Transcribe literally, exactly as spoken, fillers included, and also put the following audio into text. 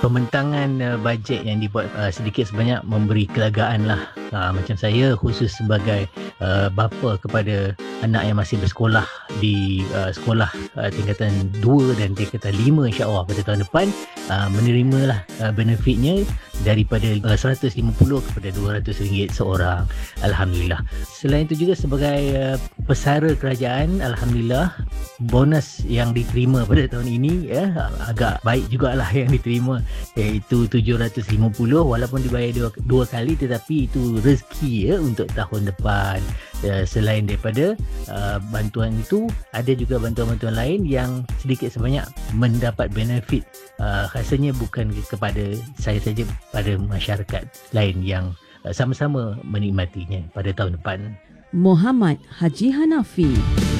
Pembentangan uh, bajet yang dibuat uh, sedikit sebanyak memberi kelegaan lah. Uh, macam saya khusus sebagai uh, bapa kepada anak yang masih bersekolah di uh, sekolah uh, tingkatan dua dan tingkatan lima insya-Allah pada tahun depan, uh, menerimalah uh, benefitnya daripada uh, seratus lima puluh kepada dua ratus ringgit seorang. Alhamdulillah. Selain itu juga sebagai uh, pesara kerajaan, alhamdulillah bonus yang diterima pada tahun ini ya agak baik jugalah yang diterima, iaitu tujuh ratus lima puluh walaupun dibayar dua, dua kali, tetapi itu rezeki ya untuk tahun depan. Ya, selain daripada uh, bantuan itu, ada juga bantuan-bantuan lain yang sedikit sebanyak mendapat benefit, uh, rasanya bukan kepada saya saja, pada masyarakat lain yang uh, sama-sama menikmatinya pada tahun depan. Muhammad Haji Hanafi.